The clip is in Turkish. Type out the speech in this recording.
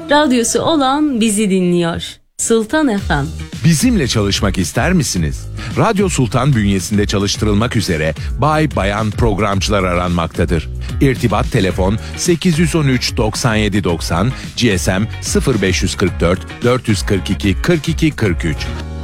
radyosu olan bizi dinliyor. Sultan FM. Bizimle çalışmak ister misiniz? Radyo Sultan bünyesinde çalıştırılmak üzere bayan programcılar aranmaktadır. İrtibat telefon 813 97 90, GSM 0544 442 42 43.